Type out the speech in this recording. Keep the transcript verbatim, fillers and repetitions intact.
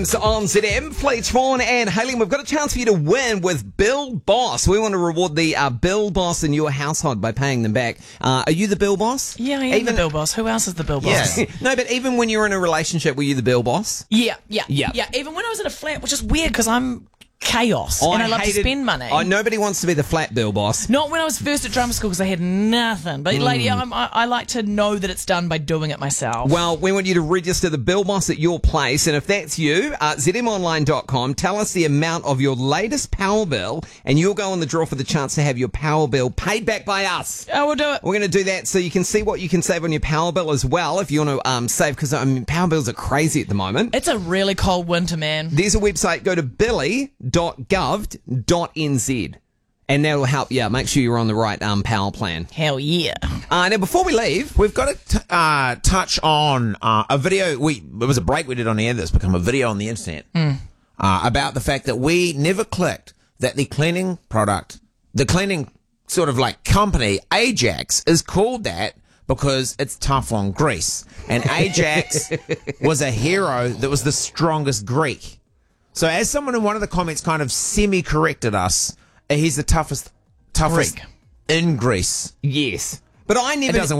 On Z M, Fleet Fawn and Hayley, we've got a chance for you to win with Bill Boss. We want to reward the uh, Bill Boss in your household by paying them back. Uh, are you the Bill Boss? Yeah, I am even, the Bill Boss. Who else is the Bill Boss? Yeah. No, but even when you're in a relationship, were you the Bill Boss? Yeah, yeah, Yeah. yeah. Even when I was in a flat, which is weird because I'm chaos and I love hated, to spend money. Oh, nobody wants to be the flat Bill Boss. Not when I was first at drama school because I had nothing. But, Mm. lady, I'm, I, I like to know that it's done by doing it myself. Well, we want you to register the Bill Boss at your place, and if that's you, uh, z m online dot com, tell us the amount of your latest power bill, and you'll go on the draw for the chance to have your power bill paid back by us. I will do it. We're going to do that so you can see what you can save on your power bill as well if you want to um, save, because I mean, power bills are crazy at the moment. It's a really cold winter, man. There's a website, go to billy dot gov dot n z, and that'll help you out. Make sure you're on the right um, power plan. Hell yeah. Uh, now, before we leave, We've got to t- uh, touch on uh, a video. We It was a break we did on the air that's become a video on the internet Mm. uh, about the fact that we never clicked that the cleaning product, the cleaning sort of like company, Ajax, is called that because it's tough on grease. And Ajax was a hero that was the strongest Greek. So as someone in one of the comments kind of semi-corrected us, he's the toughest, toughest Greek. in Greece. yes. But I It never... doesn't